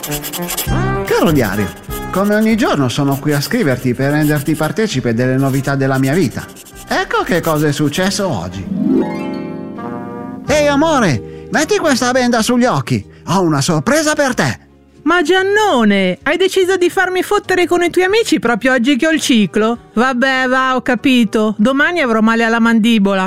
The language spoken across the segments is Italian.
Caro diario, come ogni giorno sono qui a scriverti per renderti partecipe delle novità della mia vita. Ecco che cosa è successo oggi. Ehi amore, metti questa benda sugli occhi, ho una sorpresa per te. Ma Giannone, hai deciso di farmi fottere con i tuoi amici proprio oggi che ho il ciclo? Vabbè, va, ho capito. Domani avrò male alla mandibola.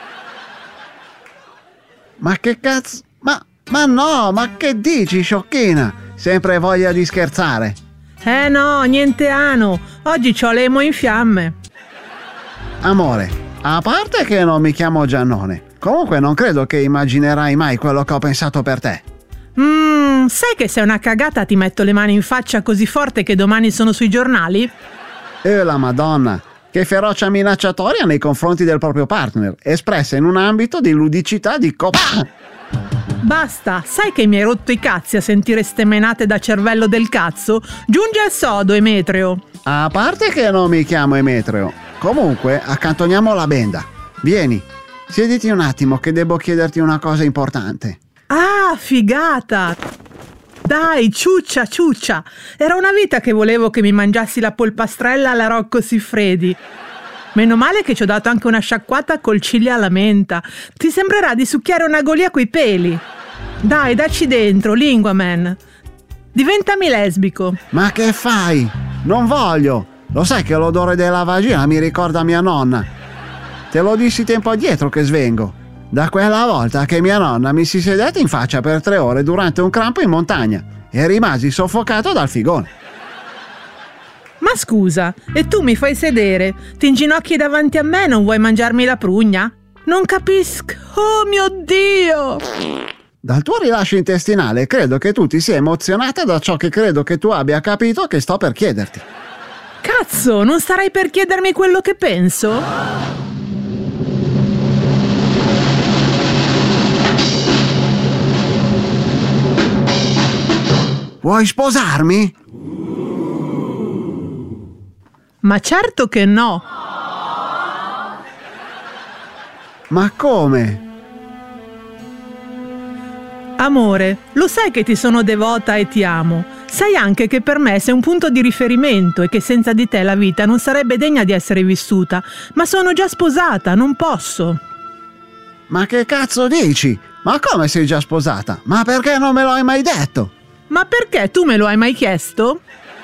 Ma che cazzo? Ma no, ma che dici, sciocchina? Sempre voglia di scherzare. No, niente ano. Oggi c'ho l'emo in fiamme. Amore, a parte che non mi chiamo Giannone, comunque non credo che immaginerai mai quello che ho pensato per te. Sai che se è una cagata ti metto le mani in faccia così forte che domani sono sui giornali? La Madonna, che ferocia minacciatoria nei confronti del proprio partner, espressa in un ambito di ludicità di Basta, sai che mi hai rotto i cazzi a sentire ste menate da cervello del cazzo? Giungi al sodo, Emetreo. A parte che non mi chiamo Emetreo, comunque accantoniamo la benda. Vieni, siediti un attimo che devo chiederti una cosa importante. Ah, figata! Dai, ciuccia! Era una vita che volevo che mi mangiassi la polpastrella alla Rocco Siffredi. Meno male che ci ho dato anche una sciacquata col chili alla menta. Ti sembrerà di succhiare una golia coi peli. Dai, dacci dentro, lingua man. Diventami lesbico. Ma che fai? Non voglio. Lo sai che l'odore della vagina mi ricorda mia nonna. Te lo dissi tempo addietro che svengo. Da quella volta che mia nonna mi si sedette in faccia per 3 ore durante un crampo in montagna e rimasi soffocato dal figone. Ma scusa, e tu mi fai sedere? Ti inginocchi davanti a me e non vuoi mangiarmi la prugna? Non capisco. Oh mio Dio! Dal tuo rilascio intestinale credo che tu ti sia emozionata da ciò che credo che tu abbia capito che sto per chiederti. Cazzo, non starai per chiedermi quello che penso? Vuoi sposarmi? Ma certo che no. Ma come? Amore, lo sai che ti sono devota e ti amo. Sai anche che per me sei un punto di riferimento e che senza di te la vita non sarebbe degna di essere vissuta. Ma sono già sposata, non posso. Ma che cazzo dici? Ma come sei già sposata? Ma perché non me lo hai mai detto? Ma perché tu me lo hai mai chiesto?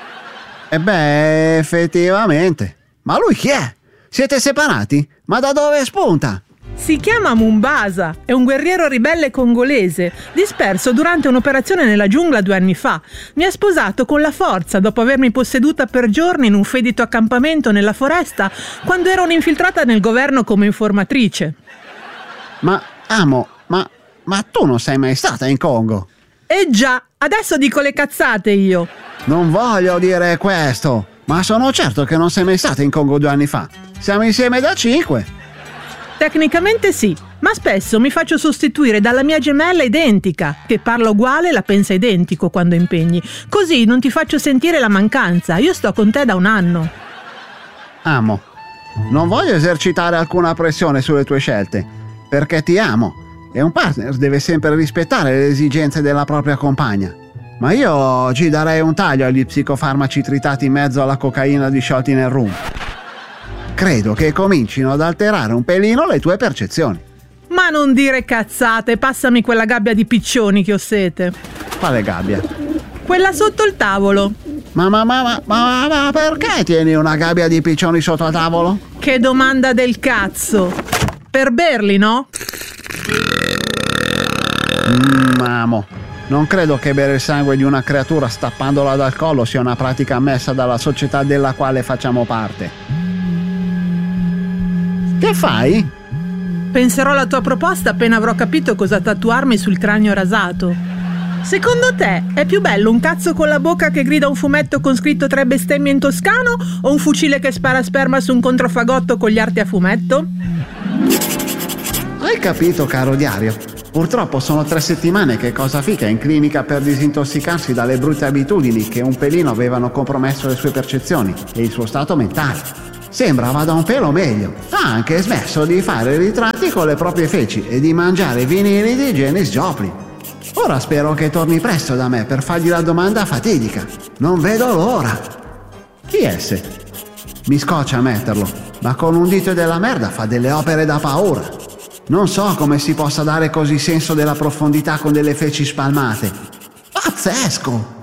Effettivamente. Ma lui chi è? Siete separati? Ma da dove spunta? Si chiama Mumbasa, è un guerriero ribelle congolese, disperso durante un'operazione nella giungla 2 anni fa. Mi ha sposato con la forza dopo avermi posseduta per giorni in un fedito accampamento nella foresta quando ero un'infiltrata nel governo come informatrice. Ma tu non sei mai stata in Congo? Già, adesso dico le cazzate io. Non voglio dire questo, ma sono certo che non sei mai stata in Congo 2 anni fa. Siamo insieme da 5. Tecnicamente sì, ma spesso mi faccio sostituire dalla mia gemella identica, che parla uguale e la pensa identico quando impegni. Così non ti faccio sentire la mancanza, io sto con te da 1 anno. Amo. Non voglio esercitare alcuna pressione sulle tue scelte, perché ti amo. E un partner deve sempre rispettare le esigenze della propria compagna. Ma io oggi darei un taglio agli psicofarmaci tritati in mezzo alla cocaina disciolti nel rum. Credo che comincino ad alterare un pelino le tue percezioni. Ma non dire cazzate, passami quella gabbia di piccioni che ho sete. Quale gabbia? Quella sotto il tavolo. Ma perché tieni una gabbia di piccioni sotto al tavolo? Che domanda del cazzo. Per berli, no? Amo. Non credo che bere il sangue di una creatura stappandola dal collo sia una pratica ammessa dalla società della quale facciamo parte. Che fai? Penserò alla tua proposta appena avrò capito cosa tatuarmi sul cranio rasato. Secondo te è più bello un cazzo con la bocca che grida un fumetto con scritto 3 bestemmie in toscano o un fucile che spara sperma su un controfagotto con gli arti a fumetto? Hai capito, caro diario? Purtroppo sono 3 settimane che Cosa Fica è in clinica per disintossicarsi dalle brutte abitudini che un pelino avevano compromesso le sue percezioni e il suo stato mentale. Sembra vada un pelo meglio. Ha anche smesso di fare ritratti con le proprie feci e di mangiare vinili di Janis Joplin. Ora spero che torni presto da me per fargli la domanda fatidica. Non vedo l'ora. Chi è se? Mi scoccia ammetterlo, ma con un dito della merda fa delle opere da paura. Non so come si possa dare così senso della profondità con delle feci spalmate. Pazzesco!